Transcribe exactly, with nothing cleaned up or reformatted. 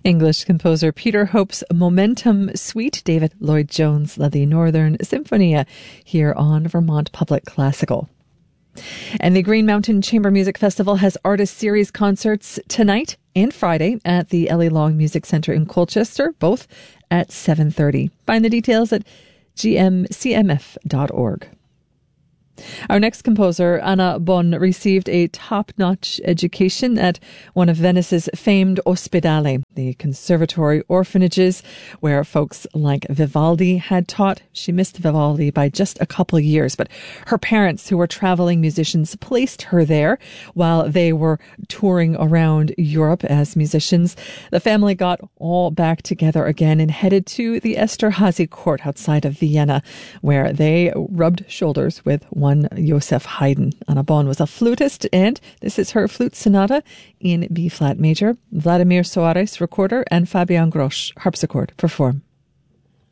English composer Peter Hope's Momentum Suite. David Lloyd-Jones led the Northern Symphonia here on Vermont Public Classical. And the Green Mountain Chamber Music Festival has artist series concerts tonight and Friday at the Ellie Long Music Center in Colchester, both at seven thirty. Find the details at g m c m f dot org. Our next composer, Anna Bon, received a top-notch education at one of Venice's famed Ospedale, the conservatory orphanages where folks like Vivaldi had taught. She missed Vivaldi by just a couple of years, but her parents, who were traveling musicians, placed her there while they were touring around Europe as musicians. The family got all back together again and headed to the Esterhazy court outside of Vienna, where they rubbed shoulders with one Joseph Haydn. Anna Bon was a flutist, and this is her flute sonata in B-flat major. Vladimir Soares, recorder, and Fabian Grosch, harpsichord, perform.